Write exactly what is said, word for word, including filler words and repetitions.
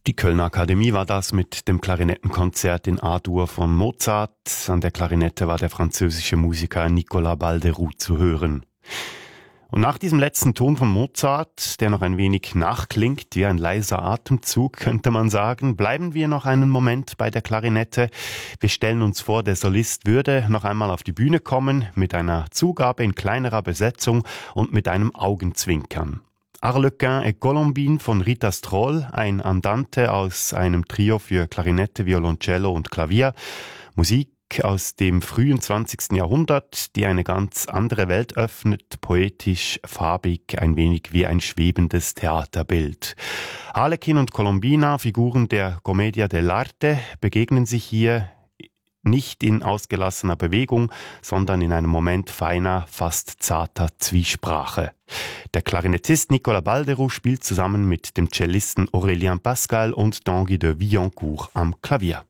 Die Kölner Akademie war das mit dem Klarinettenkonzert in A-Dur von Mozart. An der Klarinette war der französische Musiker Nicolas Balderoux zu hören. Und nach diesem letzten Ton von Mozart, der noch ein wenig nachklingt, wie ein leiser Atemzug, könnte man sagen, bleiben wir noch einen Moment bei der Klarinette. Wir stellen uns vor, der Solist würde noch einmal auf die Bühne kommen, mit einer Zugabe in kleinerer Besetzung und mit einem Augenzwinkern. Arlequin et Colombine von Rita Stroll, ein Andante aus einem Trio für Klarinette, Violoncello und Klavier. Musik aus dem frühen zwanzigsten Jahrhundert, die eine ganz andere Welt öffnet, poetisch, farbig, ein wenig wie ein schwebendes Theaterbild. Arlequin und Colombina, Figuren der Commedia dell'arte, begegnen sich hier nicht in ausgelassener Bewegung, sondern in einem Moment feiner, fast zarter Zwiesprache. Der Klarinettist Nicolas Balderoux spielt zusammen mit dem Cellisten Aurélien Pascal und Tanguy de Villancourt am Klavier.